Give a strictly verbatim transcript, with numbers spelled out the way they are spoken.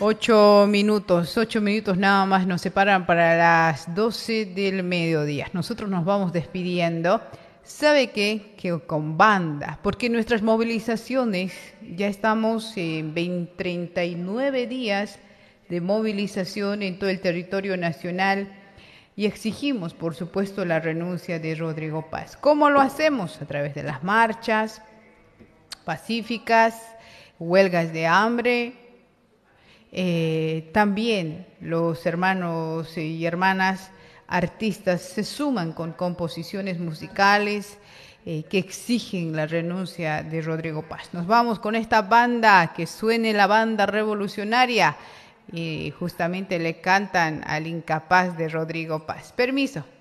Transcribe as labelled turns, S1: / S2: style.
S1: Ocho minutos, ocho minutos nada más nos separan para las doce del mediodía. Nosotros nos vamos despidiendo. ¿Sabe qué? Que con banda, porque nuestras movilizaciones, ya estamos en veinte, treinta y nueve días de movilización en todo el territorio nacional y exigimos, por supuesto, la renuncia de Rodrigo Paz. ¿Cómo lo hacemos? A través de las marchas pacíficas, huelgas de hambre. Eh, también los hermanos y hermanas artistas se suman con composiciones musicales eh, que exigen la renuncia de Rodrigo Paz. Nos vamos con esta banda, que suene la banda revolucionaria, y justamente le cantan al incapaz de Rodrigo Paz. Permiso.